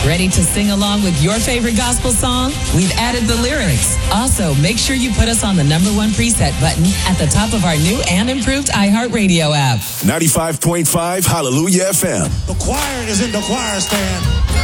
Ready to sing along with your favorite gospel song? We've added the lyrics. Also, make sure you put us on the #1 preset button at the top of our new and improved iHeartRadio app. 95.5 Hallelujah FM. The choir is in the choir stand.